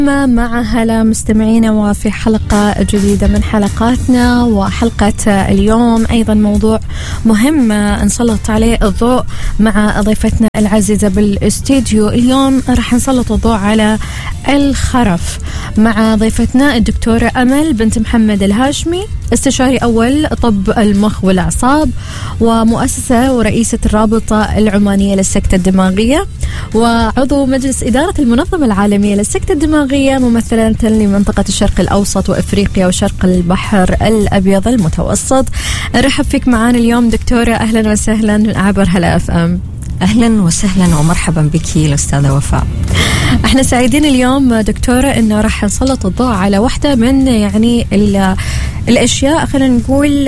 مع هلا مستمعينا وفي حلقة جديدة من حلقاتنا. وحلقة اليوم أيضا موضوع مهم نسلط عليه الضوء مع ضيفتنا العزيزة بالاستديو. اليوم راح نسلط الضوء على الخرف مع ضيفتنا الدكتورة أمل بنت محمد الهاشمي، استشاري أول طب المخ والأعصاب ومؤسسة ورئيسة الرابطة العمانية للسكتة الدماغية وعضو مجلس إدارة المنظمة العالمية للسكتة الدماغية، ممثلة لمنطقة الشرق الأوسط وإفريقيا وشرق البحر الأبيض المتوسط. نرحب فيك معانا اليوم دكتورة، أهلا وسهلا عبر هلا اف ام. أهلا وسهلا ومرحبا بك الأستاذة وفاء. احنا سعيدين اليوم دكتورة انه راح نسلط الضوء على واحدة من يعني الاشياء خلينا نقول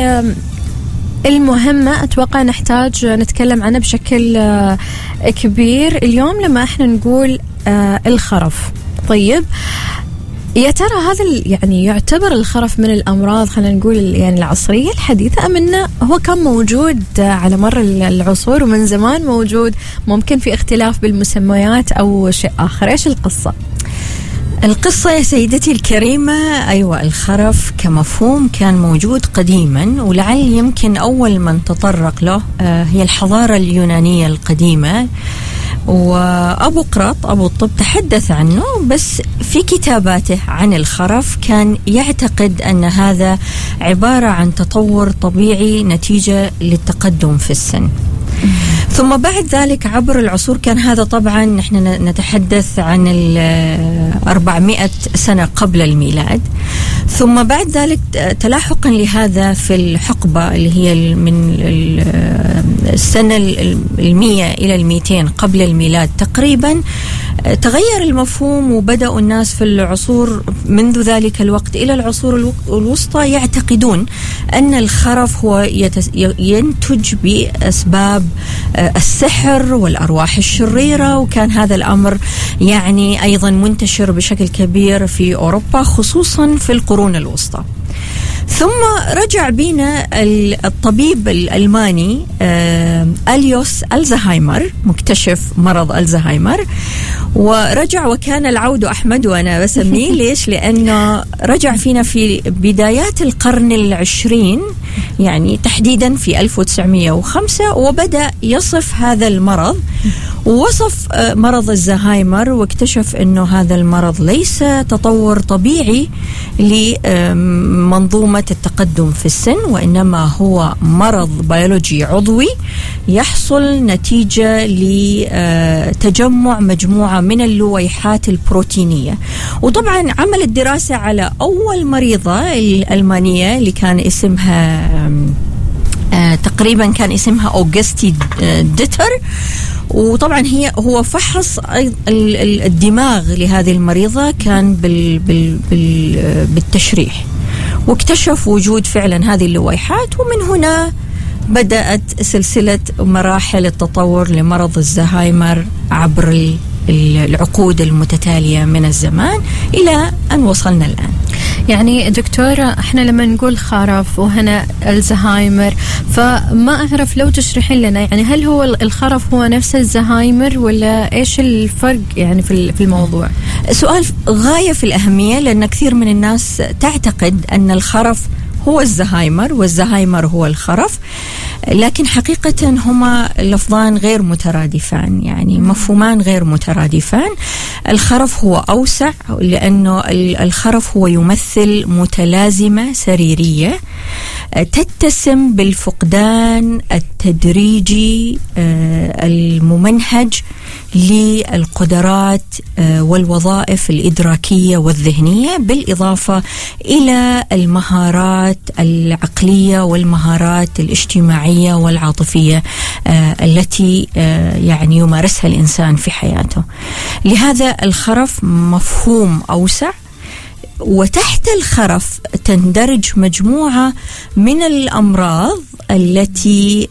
المهمة، اتوقع نحتاج نتكلم عنها بشكل كبير اليوم لما احنا نقول الخرف. طيب يا ترى هذا يعني يعتبر الخرف من الأمراض خلينا نقول يعني العصرية الحديثة أم إنه هو كان موجود على مر العصور ومن زمان موجود، ممكن في اختلاف بالمسميات أو شيء آخر؟ إيش القصة؟ القصة يا سيدتي الكريمة، أيوة الخرف كمفهوم كان موجود قديما، ولعل يمكن أول من تطرق له هي الحضارة اليونانية القديمة، وأبو قراط أبو الطب تحدث عنه، بس في كتاباته عن الخرف كان يعتقد أن هذا عبارة عن تطور طبيعي نتيجة للتقدم في السن. ثم بعد ذلك عبر العصور كان هذا طبعا نحن نتحدث عن 400 سنة قبل الميلاد، ثم بعد ذلك تلاحقا لهذا في الحقبة اللي هي من السنة 100 إلى 200 قبل الميلاد تقريبا تغير المفهوم، وبدأوا الناس في العصور منذ ذلك الوقت إلى العصور الوسطى يعتقدون أن الخرف هو ينتج بأسباب السحر والأرواح الشريرة، وكان هذا الأمر يعني أيضا منتشر بشكل كبير في أوروبا خصوصا في القرون الوسطى. ثم رجع بينا الطبيب الألماني أليوس ألزهايمر، مكتشف مرض ألزهايمر، ورجع وكان العود أحمد، وأنا بسميه ليش؟ لأنه رجع فينا في بدايات القرن العشرين، يعني تحديدا في 1905، وبدأ يصف هذا المرض، ووصف مرض الزهايمر، واكتشف أنه هذا المرض ليس تطور طبيعي لمنظومة التقدم في السن، وإنما هو مرض بيولوجي عضوي يحصل نتيجة لتجمع مجموعة من اللويحات البروتينية. وطبعا عمل الدراسة على أول مريضة الألمانية اللي كان اسمها تقريبا كان اسمها أوغستي ديتر، وطبعا هو فحص الدماغ لهذه المريضة كان بالتشريح، واكتشف وجود فعلا هذه اللويحات، ومن هنا بدأت سلسلة مراحل التطور لمرض الزهايمر عبر العقود المتتالية من الزمان إلى أن وصلنا الآن. يعني دكتورة احنا لما نقول خرف وهنا الزهايمر، فما أعرف لو تشرحين لنا يعني هل هو الخرف هو نفس الزهايمر ولا إيش الفرق يعني في الموضوع؟ سؤال غاية في الأهمية، لأن كثير من الناس تعتقد أن الخرف هو الزهايمر والزهايمر هو الخرف، لكن حقيقة هما لفظان غير مترادفان، يعني مفهومان غير مترادفان. الخرف هو أوسع لأنه الخرف هو يمثل متلازمة سريرية تتسم بالفقدان التدريجي الممنهج للقدرات والوظائف الإدراكية والذهنية، بالإضافة إلى المهارات العقلية والمهارات الاجتماعية والعاطفية التي يعني يمارسها الإنسان في حياته. لهذا الخرف مفهوم أوسع، وتحت الخرف تندرج مجموعة من الأمراض التي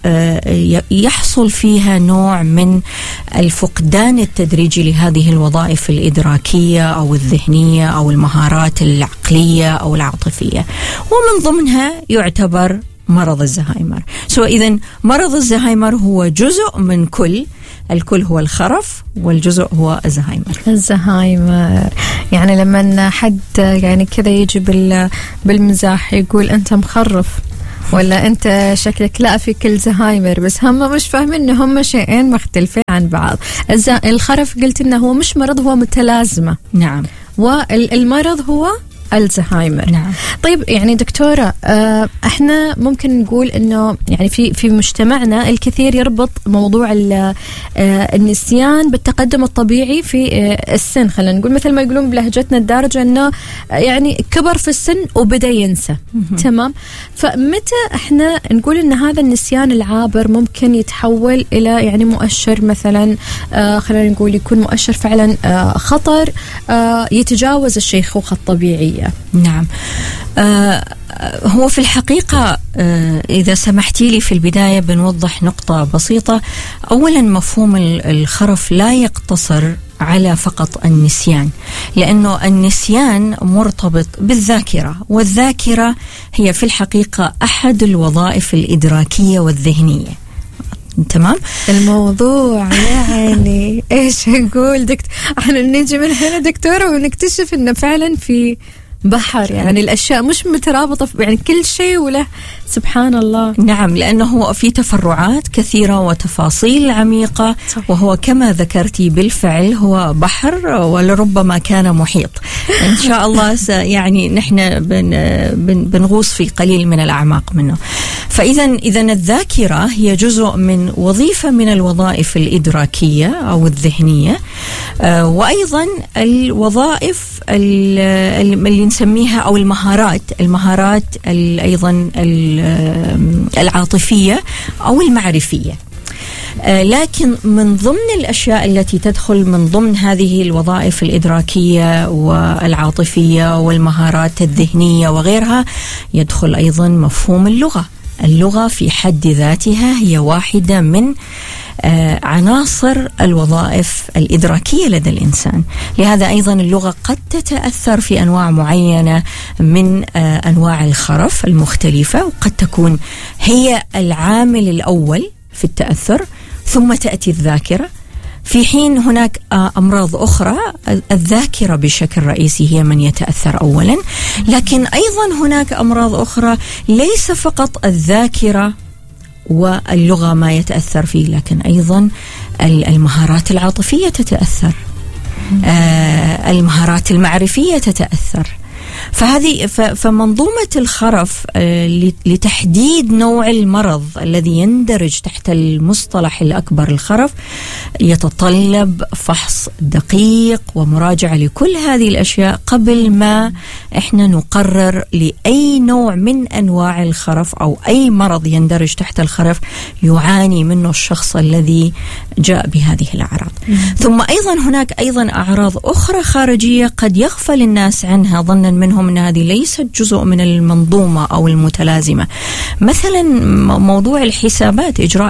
يحصل فيها نوع من الفقدان التدريجي لهذه الوظائف الإدراكية أو الذهنية أو المهارات العقلية أو العاطفية، ومن ضمنها يعتبر مرض الزهايمر. إذن مرض الزهايمر هو جزء من كل الكل هو الخرف والجزء هو الزهايمر. يعني لما حد يعني كذا يجي بالمزاح يقول أنت مخرف ولا أنت شكلك لا فيك الزهايمر، بس هم مش فاهمين إن هم شيئين مختلفين عن بعض. الخرف قلت إنه هو مش مرض، هو متلازمة. نعم. والمرض هو الزهايمر. نعم. طيب يعني دكتورة، احنا ممكن نقول انه يعني في مجتمعنا الكثير يربط موضوع النسيان بالتقدم الطبيعي في السن. خلينا نقول مثل ما يقولون بلهجتنا الدارجة انه يعني كبر في السن وبدأ ينسى. تمام. فمتى احنا نقول ان هذا النسيان العابر ممكن يتحول الى يعني مؤشر مثلا، خلينا نقول يكون مؤشر فعلا خطر يتجاوز الشيخوخة الطبيعية؟ نعم. هو في الحقيقة إذا سمحتي لي في البداية بنوضح نقطة بسيطة. أولا مفهوم الخرف لا يقتصر على فقط النسيان، لأنه النسيان مرتبط بالذاكرة، والذاكرة هي في الحقيقة أحد الوظائف الإدراكية والذهنية. تمام. الموضوع يعني ايش نقول دكتور، احنا نيجي من هنا دكتورة ونكتشف انه فعلا في بحر، يعني الأشياء مش مترابطة، يعني كل شيء وله سبحان الله. نعم، لأنه هو في تفرعات كثيرة وتفاصيل عميقة. صح. وهو كما ذكرتي بالفعل هو بحر ولربما كان محيط. إن شاء الله يعني نحن بنغوص في قليل من الأعماق منه. فإذا الذاكرة هي جزء من وظيفة من الوظائف الإدراكية أو الذهنية، وأيضا الوظائف اللي نسميها أو المهارات أيضا العاطفية أو المعرفية. لكن من ضمن الأشياء التي تدخل من ضمن هذه الوظائف الإدراكية والعاطفية والمهارات الذهنية وغيرها يدخل أيضا مفهوم اللغة. اللغة في حد ذاتها هي واحدة من عناصر الوظائف الإدراكية لدى الإنسان. لهذا أيضا اللغة قد تتأثر في أنواع معينة من أنواع الخرف المختلفة، وقد تكون هي العامل الأول في التأثر، ثم تأتي الذاكرة، في حين هناك أمراض أخرى الذاكرة بشكل رئيسي هي من يتأثر أولا. لكن أيضا هناك أمراض أخرى ليس فقط الذاكرة واللغة ما يتأثر فيه، لكن أيضا المهارات العاطفية تتأثر، المهارات المعرفية تتأثر. فمنظومة الخرف لتحديد نوع المرض الذي يندرج تحت المصطلح الأكبر الخرف يتطلب فحص دقيق ومراجعة لكل هذه الأشياء قبل ما إحنا نقرر لأي نوع من أنواع الخرف أو أي مرض يندرج تحت الخرف يعاني منه الشخص الذي جاء بهذه الأعراض. ثم أيضا هناك أيضا أعراض أخرى خارجية قد يغفل الناس عنها ظنا منهم أن هذه ليست جزء من المنظومة أو المتلازمة. مثلا موضوع الحسابات، إجراء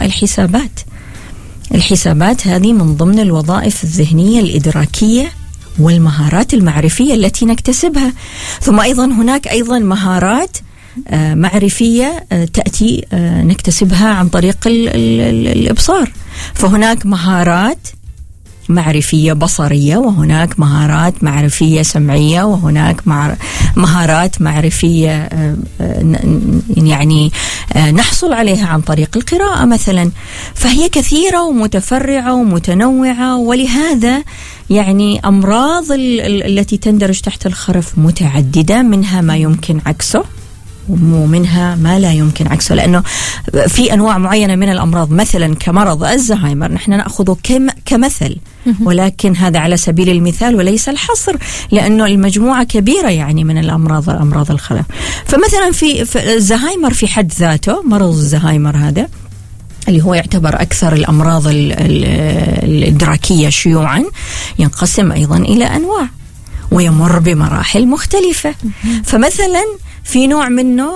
الحسابات هذه من ضمن الوظائف الذهنية الإدراكية والمهارات المعرفية التي نكتسبها. ثم أيضا هناك أيضا مهارات معرفية تأتي نكتسبها عن طريق الإبصار. فهناك مهارات معرفية بصرية، وهناك مهارات معرفية سمعية، وهناك مهارات معرفية يعني نحصل عليها عن طريق القراءة مثلا. فهي كثيرة ومتفرعة ومتنوعة، ولهذا يعني أمراض التي تندرج تحت الخرف متعددة، منها ما يمكن عكسه ومنها ما لا يمكن عكسه. لأنه في أنواع معينة من الأمراض مثلا كمرض الزهايمر نحن نأخذه كمثل، ولكن هذا على سبيل المثال وليس الحصر، لأنه المجموعة كبيرة يعني من الأمراض الخرف. فمثلا في الزهايمر في حد ذاته، مرض الزهايمر هذا اللي هو يعتبر أكثر الأمراض الإدراكية شيوعا، ينقسم أيضا إلى أنواع ويمر بمراحل مختلفة. فمثلا في نوع منه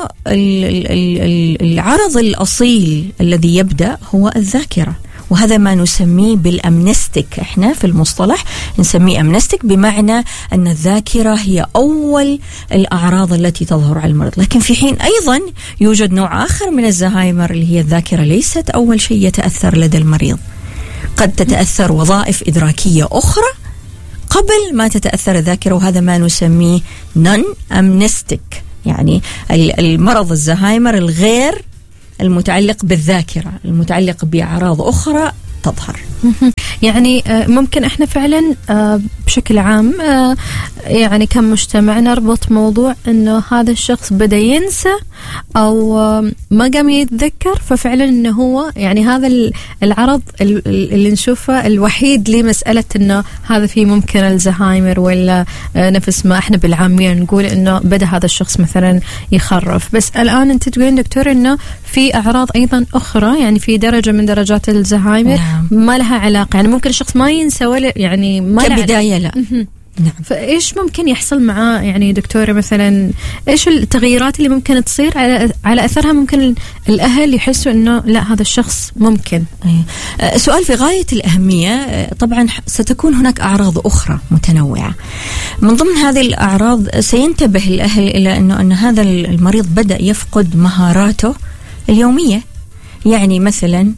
العرض الأصيل الذي يبدأ هو الذاكرة، وهذا ما نسميه بالأمنستيك. احنا في المصطلح نسميه أمنستيك، بمعنى أن الذاكرة هي أول الأعراض التي تظهر على المرض. لكن في حين أيضا يوجد نوع آخر من الزهايمر اللي هي الذاكرة ليست أول شيء يتأثر لدى المريض، قد تتأثر وظائف إدراكية أخرى قبل ما تتأثر الذاكرة، وهذا ما نسميه نون أمنستيك، يعني المرض الزهايمر الغير المتعلق بالذاكرة، المتعلق بأعراض أخرى تظهر. يعني ممكن احنا فعلا بشكل عام يعني كمجتمع نربط موضوع انه هذا الشخص بدأ ينسى او ما قام يتذكر، ففعلا انه هو يعني هذا العرض اللي نشوفه الوحيد لمسألة انه هذا فيه ممكن الزهايمر، ولا نفس ما احنا بالعامية نقول انه بدأ هذا الشخص مثلا يخرف. بس الان انت تقولين دكتور انه في اعراض ايضا اخرى، يعني في درجة من درجات الزهايمر ما لها علاقة، يعني ممكن الشخص ما ينسى ولا يعني ما كبداية لا. نعم. فإيش ممكن يحصل معاه يعني دكتورة؟ مثلا إيش التغييرات اللي ممكن تصير على أثرها ممكن الأهل يحسوا إنه لا هذا الشخص ممكن؟ سؤال في غاية الأهمية. طبعا ستكون هناك أعراض أخرى متنوعة. من ضمن هذه الأعراض سينتبه الأهل إلى أن هذا المريض بدأ يفقد مهاراته اليومية، يعني مثلا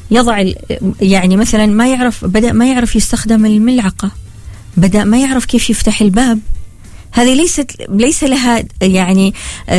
يعني مثلا بدأ ما يعرف يستخدم الملعقة، بدأ ما يعرف كيف يفتح الباب. هذه ليس لها يعني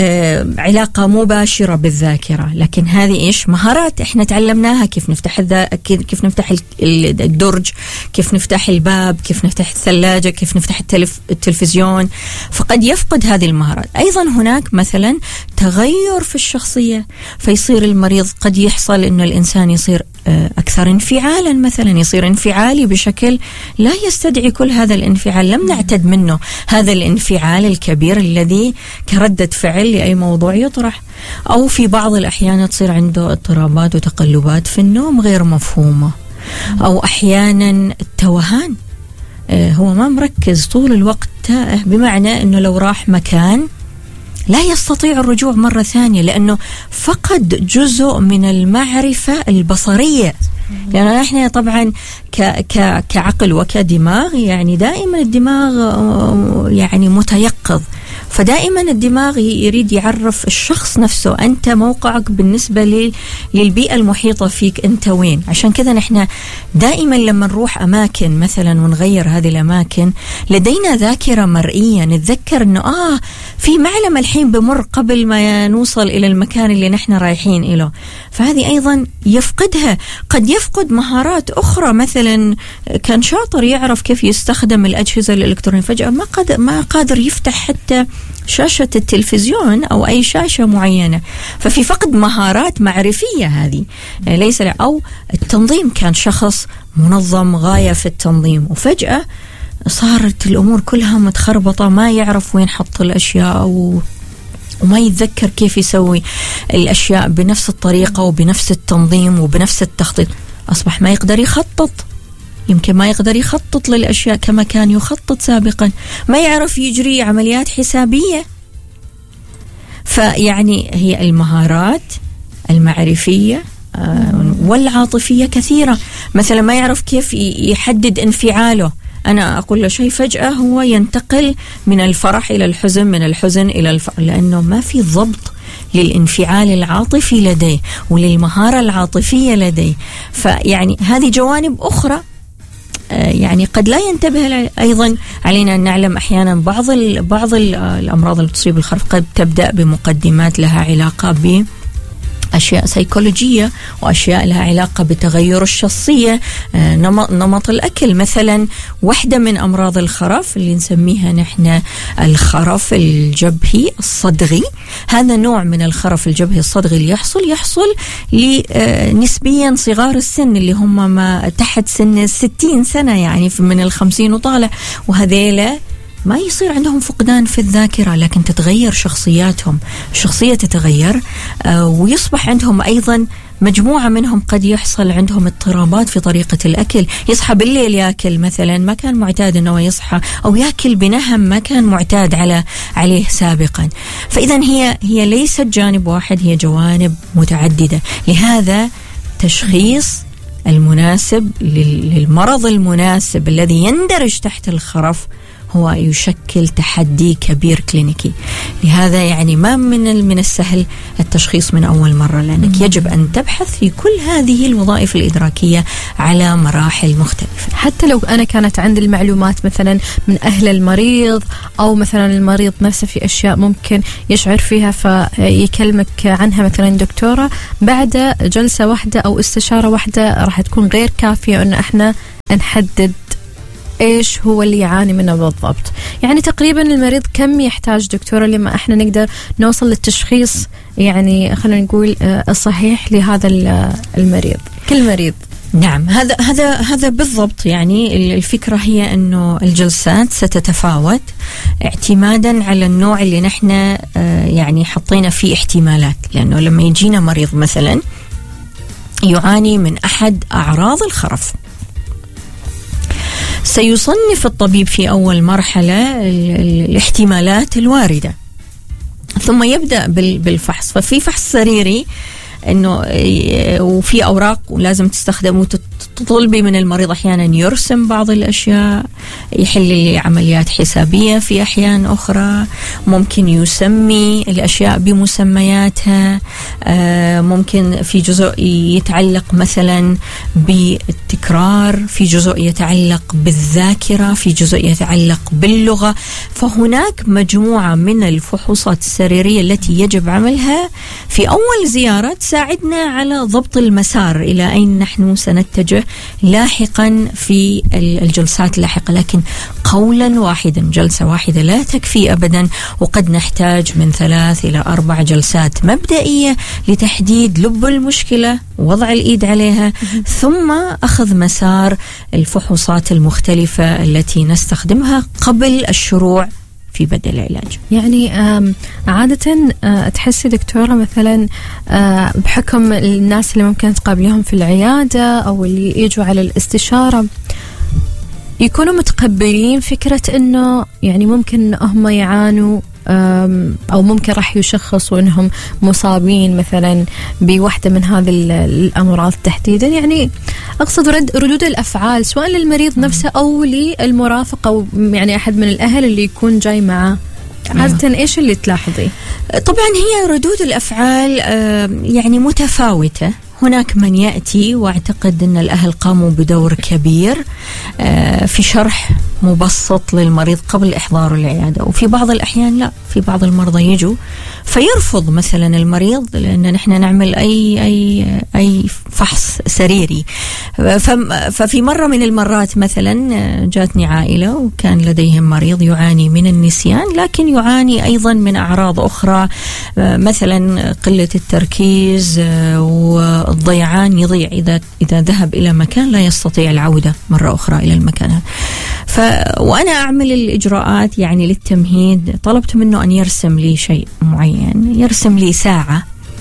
علاقة مباشرة بالذاكرة، لكن هذه إيش؟ مهارات إحنا تعلمناها، كيف نفتح كيف نفتح الدرج، كيف نفتح الباب، كيف نفتح الثلاجة، كيف نفتح التلفزيون. فقد يفقد هذه المهارات. أيضا هناك مثلا تغير في الشخصية، فيصير المريض قد يحصل إنه الإنسان يصير أكثر انفعالا، مثلا يصير انفعالي بشكل لا يستدعي كل هذا الانفعال، لم نعتد منه هذا الانفعال الكبير الذي كردة فعل لأي موضوع يطرح. أو في بعض الأحيان تصير عنده اضطرابات وتقلبات في النوم غير مفهومة، أو أحيانا التوهان، هو ما مركز طول الوقت، تائه، بمعنى أنه لو راح مكان لا يستطيع الرجوع مرة ثانية لأنه فقد جزء من المعرفة البصرية. لأن احنا طبعا كعقل وكدماغ يعني دائما الدماغ يعني متيقظ، فدائما الدماغ يريد يعرف الشخص نفسه أنت موقعك بالنسبة للبيئة المحيطة فيك، أنت وين. عشان كذا نحن دائما لما نروح أماكن مثلا ونغير هذه الأماكن لدينا ذاكرة مرئية، نتذكر أنه في معلم الحين بمر قبل ما نوصل إلى المكان اللي نحن رايحين إله. فهذه أيضا يفقدها. قد يفقد مهارات أخرى، مثلا كان شاطر يعرف كيف يستخدم الأجهزة الإلكترونية، فجأة ما قادر يفتح حتى شاشة التلفزيون أو أي شاشة معينة. ففي فقد مهارات معرفية هذه ليس له. أو التنظيم، كان شخص منظم غاية في التنظيم وفجأة صارت الأمور كلها متخربطة، ما يعرف وين حط الأشياء وما يتذكر كيف يسوي الأشياء بنفس الطريقة وبنفس التنظيم وبنفس التخطيط. أصبح ما يقدر يخطط، يمكن ما يقدر يخطط للأشياء كما كان يخطط سابقا، ما يعرف يجري عمليات حسابية. فيعني هي المهارات المعرفية والعاطفية كثيرة. مثلا ما يعرف كيف يحدد انفعاله، أنا أقول له شيء فجأة هو ينتقل من الفرح إلى الحزن، من الحزن إلى الفرح، لأنه ما في ضبط للانفعال العاطفي لديه وللمهارة العاطفية لديه. فيعني هذه جوانب أخرى يعني قد لا ينتبه. أيضا علينا أن نعلم أحيانا بعض الأمراض اللي تصيب الخرف قد تبدأ بمقدمات لها علاقة أشياء سيكولوجية، وأشياء لها علاقة بتغير الشخصية، نمط الأكل. مثلا واحدة من أمراض الخرف اللي نسميها نحن الخرف الجبهي الصدغي، هذا نوع من الخرف الجبهي الصدغي اللي يحصل نسبيا صغار السن، اللي هم ما تحت سن 60 سنة، يعني من 50 وطالع. وهذيلا ما يصير عندهم فقدان في الذاكرة، لكن تتغير شخصياتهم، الشخصية تتغير، ويصبح عندهم أيضا مجموعة منهم قد يحصل عندهم اضطرابات في طريقة الأكل. يصحى بالليل يأكل مثلا ما كان معتاد أنه يصحى، أو يأكل بنهم ما كان معتاد عليه سابقا. فإذا هي ليست جانب واحد، هي جوانب متعددة. لهذا تشخيص المناسب للمرض المناسب الذي يندرج تحت الخرف هو يشكل تحدي كبير كلينيكي. لهذا يعني ما من السهل التشخيص من أول مرة، لأنك يجب أن تبحث في كل هذه الوظائف الإدراكية على مراحل مختلفة. حتى لو أنا كانت عندي المعلومات مثلا من أهل المريض، أو مثلا المريض نفسه في أشياء ممكن يشعر فيها فيكلمك عنها مثلا دكتورة، بعد جلسة واحدة أو استشارة واحدة راح تكون غير كافية أن احنا نحدد إيش هو اللي يعاني منه بالضبط. يعني تقريبا المريض كم يحتاج دكتورة لما احنا نقدر نوصل للتشخيص، يعني خلينا نقول الصحيح لهذا المريض، كل مريض؟ نعم، هذا بالضبط. يعني الفكرة هي أنه الجلسات ستتفاوت اعتمادا على النوع اللي نحن يعني حطينا فيه احتمالات. لأنه لما يجينا مريض مثلا يعاني من أحد أعراض الخرف، سيصنف الطبيب في أول مرحلة الاحتمالات الواردة، ثم يبدأ بالفحص. ففي فحص سريري انه وفي اوراق ولازم تستخدم، وتطلبي من المريض احيانا يرسم بعض الاشياء، يحل عمليات حسابيه في احيان اخرى، ممكن يسمي الاشياء بمسمياتها، ممكن في جزء يتعلق مثلا بالتكرار، في جزء يتعلق بالذاكره، في جزء يتعلق باللغه. فهناك مجموعه من الفحوصات السريريه التي يجب عملها في اول زياره تساعدنا على ضبط المسار إلى أين نحن سنتجه لاحقا في الجلسات اللاحقة. لكن قولا واحدا، جلسة واحدة لا تكفي أبدا، وقد نحتاج من 3 إلى 4 جلسات مبدئية لتحديد لب المشكلة، وضع الإيد عليها، ثم أخذ مسار الفحوصات المختلفة التي نستخدمها قبل الشروع في بدء العلاج. يعني عادة تحسي دكتورة مثلا بحكم الناس اللي ممكن تقابلهم في العيادة أو اللي يجوا على الاستشارة يكونوا متقبلين فكرة إنه يعني ممكن هم يعانوا أو ممكن راح يشخصوا إنهم مصابين مثلا بواحدة من هذه الأمراض تحديدا. يعني أقصد ردود الأفعال سواء للمريض نفسه أو للمرافق أو يعني أحد من الأهل اللي يكون جاي معه. عادة إيش اللي تلاحظي؟ طبعا هي ردود الأفعال يعني متفاوتة. هناك من يأتي واعتقد أن الأهل قاموا بدور كبير في شرح مبسط للمريض قبل إحضاره العيادة، وفي بعض الأحيان لا، في بعض المرضى يجوا فيرفض مثلا المريض لأن نحن نعمل أي فحص سريري. ففي مرة من المرات مثلا جاتني عائلة وكان لديهم مريض يعاني من النسيان، لكن يعاني أيضا من أعراض أخرى مثلا قلة التركيز والضيعان، يضيع إذا ذهب إلى مكان لا يستطيع العودة مرة أخرى إلى المكان. وأنا أعمل الإجراءات يعني للتمهيد، طلبت منه أن يرسم لي شيء معين، يرسم لي ساعة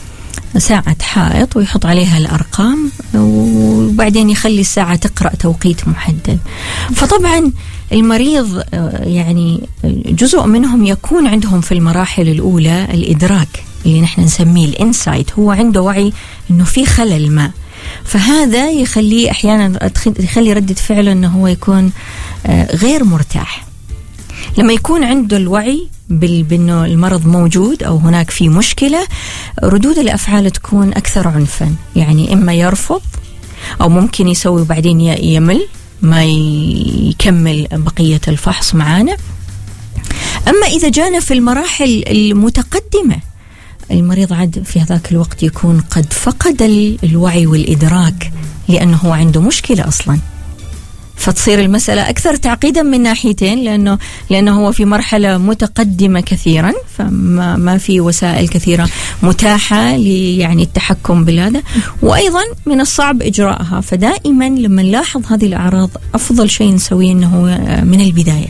حائط ويحط عليها الأرقام، وبعدين يخلي الساعة تقرأ توقيت محدد. فطبعا المريض يعني جزء منهم يكون عندهم في المراحل الأولى الإدراك اللي نحن نسميه الإنسايت، هو عنده وعي إنه في خلل ما، فهذا يخليه أحيانا يخلي ردة فعله إنه هو يكون غير مرتاح. لما يكون عنده الوعي بأنه المرض موجود أو هناك في مشكلة، ردود الأفعال تكون أكثر عنفا، يعني إما يرفض أو ممكن يسوي بعدين يمل ما يكمل بقية الفحص معانا. أما إذا جانا في المراحل المتقدمة، المريض عاد في هذاك الوقت يكون قد فقد الوعي والإدراك لأنه هو عنده مشكلة أصلا، فتصير المسألة أكثر تعقيدا من ناحيتين، لأنه هو في مرحلة متقدمة كثيرا، فما في وسائل كثيرة متاحة يعني التحكم بالهذا، وأيضا من الصعب إجراءها. فدائما لما نلاحظ هذه الأعراض أفضل شيء نسويه أنه من البداية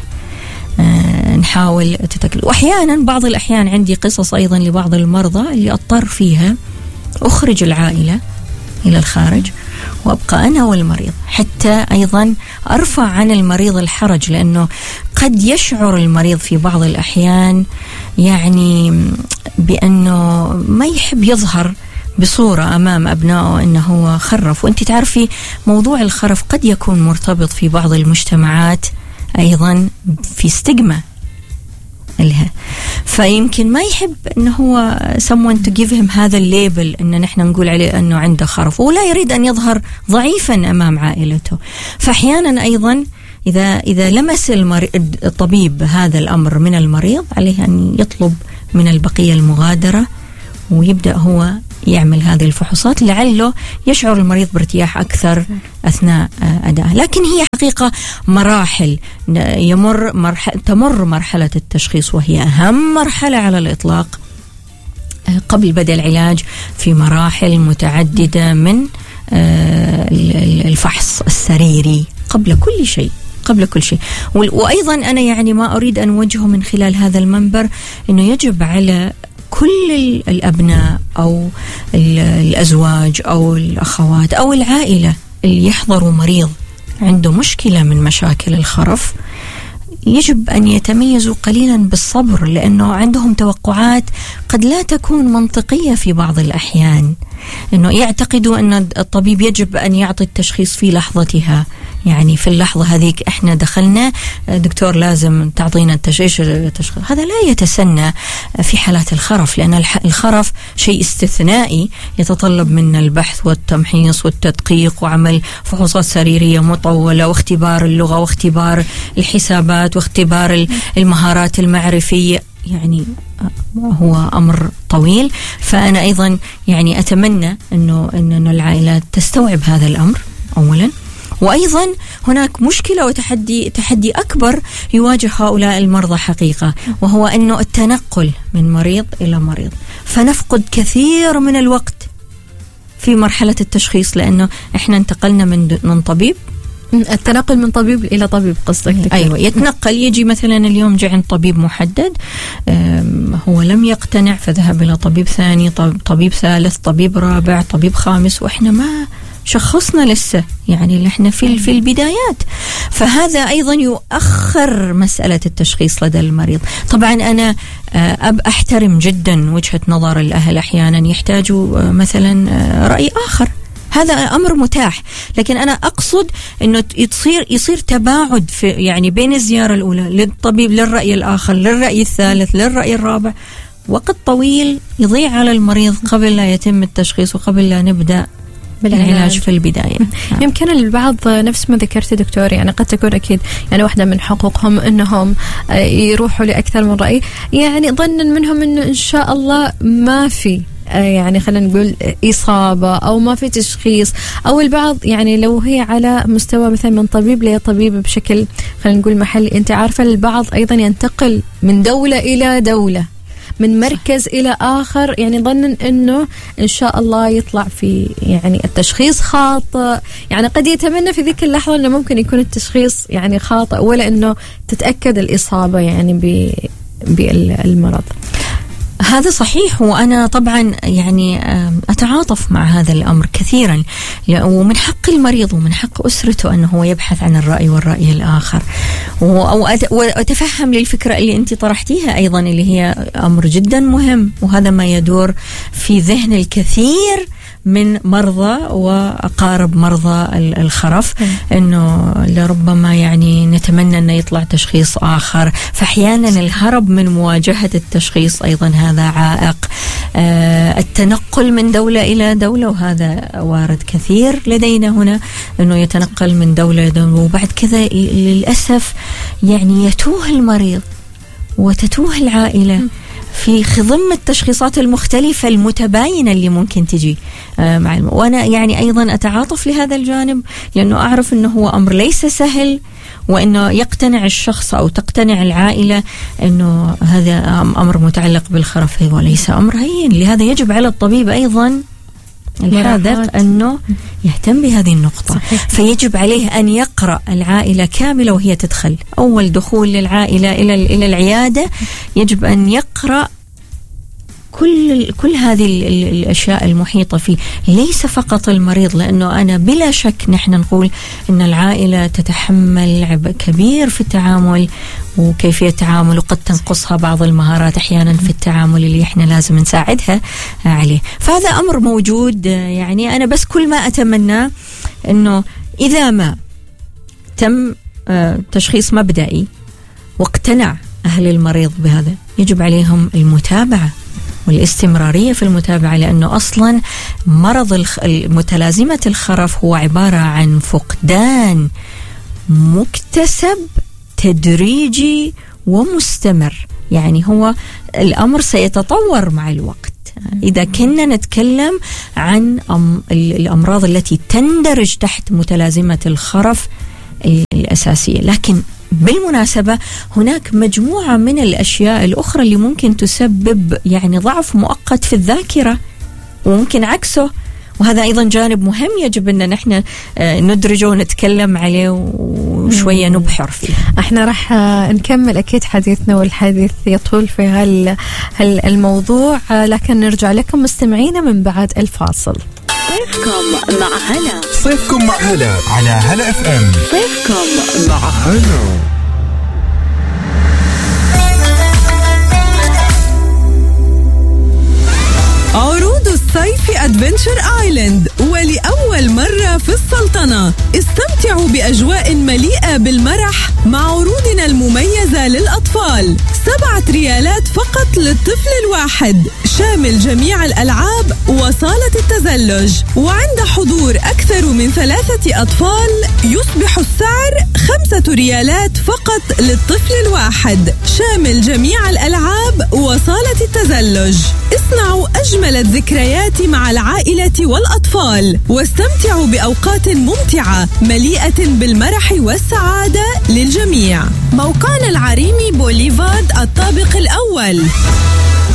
نحاول تتكلم. وأحيانا بعض الأحيان عندي قصص أيضا لبعض المرضى اللي أضطر فيها أخرج العائلة إلى الخارج وأبقى أنا والمريض، حتى أيضا أرفع عن المريض الحرج، لأنه قد يشعر المريض في بعض الأحيان يعني بأنه ما يحب يظهر بصورة أمام أبنائه أنه هو خرف. وأنت تعرفي موضوع الخرف قد يكون مرتبط في بعض المجتمعات أيضا في ستيغما لها، فيمكن ما يحب أنه هو someone to give him هذا الليبل أن نحن نقول عليه أنه عنده خرف، ولا يريد أن يظهر ضعيفا أمام عائلته. فأحيانا أيضا إذا لمس الطبيب هذا الأمر من المريض، عليه أن يطلب من البقية المغادرة ويبدأ هو يعمل هذه الفحوصات، لعله يشعر المريض بارتياح أكثر أثناء أدائه. لكن هي حقيقة مراحل تمر مرحلة التشخيص، وهي أهم مرحلة على الإطلاق قبل بدء العلاج، في مراحل متعددة من الفحص السريري قبل كل شيء. وأيضا أنا يعني ما أريد أن أوجهه من خلال هذا المنبر أنه يجب على كل الأبناء أو الأزواج أو الأخوات أو العائلة اللي يحضروا مريض عنده مشكلة من مشاكل الخرف، يجب أن يتميزوا قليلا بالصبر، لأنه عندهم توقعات قد لا تكون منطقية في بعض الأحيان، أنه يعتقدوا أن الطبيب يجب أن يعطي التشخيص في لحظتها، يعني في اللحظة هذيك إحنا دخلنا دكتور لازم تعطينا التشخيص. هذا لا يتسنى في حالات الخرف، لأن الخرف شيء استثنائي يتطلب منا البحث والتمحيص والتدقيق وعمل فحوصات سريرية مطولة واختبار اللغة واختبار الحسابات واختبار المهارات المعرفية، يعني هو أمر طويل. فأنا أيضا يعني أتمنى أنه العائلات تستوعب هذا الأمر أولا، وأيضا هناك مشكلة تحدي أكبر يواجه هؤلاء المرضى حقيقة، وهو أنه التنقل من مريض إلى مريض، فنفقد كثير من الوقت في مرحلة التشخيص، لأنه إحنا انتقلنا من طبيب. التنقل من طبيب إلى طبيب قصدك؟ أيوة، يتنقل، يجي مثلا اليوم جاء عند طبيب محدد، هو لم يقتنع فذهب إلى طبيب ثاني، طبيب ثالث، طبيب رابع، طبيب خامس، وإحنا ما شخصنا لسه، يعني اللي احنا في البدايات. فهذا أيضا يؤخر مسألة التشخيص لدى المريض. طبعا أنا أحترم جدا وجهة نظر الأهل، أحيانا يحتاجوا مثلا رأي آخر، هذا أمر متاح، لكن أنا أقصد أنه يصير تباعد في يعني بين الزيارة الأولى للطبيب للرأي الآخر للرأي الثالث للرأي الرابع، وقت طويل يضيع على المريض قبل لا يتم التشخيص وقبل لا نبدأ بالعلاج في البداية. يمكن البعض نفس ما ذكرت دكتور، يعني قد تكون أكيد يعني واحدة من حقوقهم أنهم يروحوا لأكثر من رأي، يعني ظنا منهم أنه إن شاء الله ما في يعني خلينا نقول إصابة أو ما في تشخيص، أو البعض يعني لو هي على مستوى مثلا من طبيب لطبيب بشكل خلينا نقول محلي. أنت عارفة البعض أيضا ينتقل من دولة إلى دولة، من مركز إلى آخر، يعني ظنا أنه إن شاء الله يطلع في يعني التشخيص خاطئ، يعني قد يتمنى في ذيك اللحظة أنه ممكن يكون التشخيص يعني خاطئ، ولا أنه تتأكد الإصابة يعني بالمرض. هذا صحيح، وأنا طبعا يعني أتعاطف مع هذا الأمر كثيرا، ومن حق المريض ومن حق أسرته أنه هو يبحث عن الرأي والرأي الآخر، وأتفهم للفكرة اللي أنت طرحتيها أيضا، اللي هي أمر جدا مهم، وهذا ما يدور في ذهن الكثير من مرضى وأقارب مرضى الخرف، أنه لربما يعني نتمنى أنه يطلع تشخيص آخر. فأحيانا الهرب من مواجهة التشخيص أيضا هذا عائق. التنقل من دولة إلى دولة، وهذا وارد كثير لدينا هنا، أنه يتنقل من دولة إلى دولة، وبعد كذا للأسف يعني يتوه المريض وتتوه العائلة في خضم التشخيصات المختلفة المتباينة اللي ممكن تجي مع وأنا يعني أيضا أتعاطف لهذا الجانب، لأنه أعرف أنه هو أمر ليس سهل، وأنه يقتنع الشخص أو تقتنع العائلة أنه هذا أمر متعلق بالخرف وليس أمر هين. لهذا يجب على الطبيب أيضا الحاذق أنه يهتم بهذه النقطة. صحيح. فيجب عليه أن يقرأ العائلة كاملة وهي تدخل، أول دخول للعائلة إلى العيادة يجب أن يقرأ كل هذه الأشياء المحيطة فيه، ليس فقط المريض، لأنه أنا بلا شك نحن نقول أن العائلة تتحمل عبء كبير في التعامل وكيفية التعامل، وقد تنقصها بعض المهارات أحيانا في التعامل اللي إحنا لازم نساعدها عليه. فهذا أمر موجود. يعني أنا بس كل ما أتمنى أنه إذا ما تم تشخيص مبدئي واقتنع أهل المريض بهذا، يجب عليهم المتابعة والاستمرارية في المتابعة، لأنه أصلا مرض متلازمة الخرف هو عبارة عن فقدان مكتسب تدريجي ومستمر. يعني هو الأمر سيتطور مع الوقت. إذا كنا نتكلم عن الأمراض التي تندرج تحت متلازمة الخرف الأساسية، لكن بالمناسبة هناك مجموعة من الأشياء الأخرى اللي ممكن تسبب يعني ضعف مؤقت في الذاكرة، وممكن عكسه، وهذا أيضا جانب مهم يجب أن نحن ندرجه ونتكلم عليه وشوية نبحر فيه. احنا راح نكمل أكيد حديثنا، والحديث يطول في الموضوع، لكن نرجع لكم مستمعينا من بعد الفاصل. صيفكم مع هلا، صيفكم مع هلا على هلا اف ام. صيفكم مع هلا. عروض الصيف أدفنتشر آيلاند، ولأول مرة في السلطنة استمتعوا بأجواء مليئة بالمرح مع عروضنا المميزة للأطفال. 7 ريالات فقط للطفل الواحد، شامل جميع الألعاب وصالة التزلج، وعند حضور أكثر من 3 أطفال يصبح السعر 5 ريالات فقط للطفل الواحد، شامل جميع الألعاب وصالة التزلج. اصنعوا أجمل الذكريات مع العائلة والأطفال، واستمتعوا بأوقات ممتعة مليئة بالمرح والسعادة للجميع. موقعنا العريمي بوليفارد الطابق الأول.